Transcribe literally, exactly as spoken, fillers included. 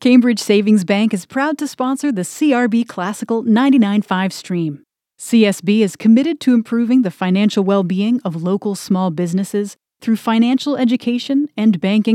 Cambridge Savings Bank is proud to sponsor the C R B Classical ninety-nine point five stream. C S B is committed to improving the financial well-being of local small businesses through financial education and banking